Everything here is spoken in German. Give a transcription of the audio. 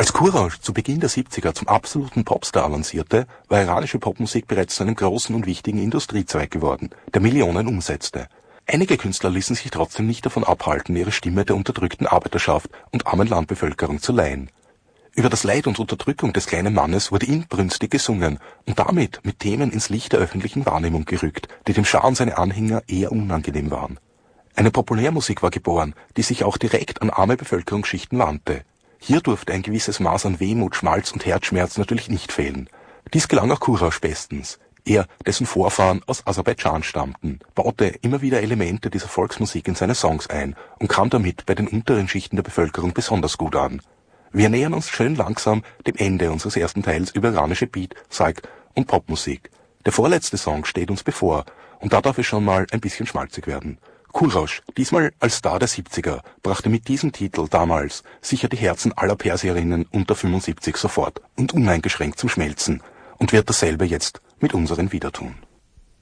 Als Courage zu Beginn der 70er zum absoluten Popstar lancierte, war iranische Popmusik bereits zu einem großen und wichtigen Industriezweig geworden, der Millionen umsetzte. Einige Künstler ließen sich trotzdem nicht davon abhalten, ihre Stimme der unterdrückten Arbeiterschaft und armen Landbevölkerung zu leihen. Über das Leid und Unterdrückung des kleinen Mannes wurde inbrünstig gesungen und damit mit Themen ins Licht der öffentlichen Wahrnehmung gerückt, die dem Schah und seine Anhänger eher unangenehm waren. Eine Populärmusik war geboren, die sich auch direkt an arme Bevölkerungsschichten wandte. Hier durfte ein gewisses Maß an Wehmut, Schmalz und Herzschmerz natürlich nicht fehlen. Dies gelang auch Courage bestens. Er, dessen Vorfahren aus Aserbaidschan stammten, baute immer wieder Elemente dieser Volksmusik in seine Songs ein und kam damit bei den unteren Schichten der Bevölkerung besonders gut an. Wir nähern uns schön langsam dem Ende unseres ersten Teils über iranische Beat, Psych und Popmusik. Der vorletzte Song steht uns bevor und da darf es schon mal ein bisschen schmalzig werden. Courage, diesmal als Star der 70er, brachte mit diesem Titel damals sicher die Herzen aller Persierinnen unter 75 sofort und uneingeschränkt zum Schmelzen und wird dasselbe jetzt mit unseren wieder tun.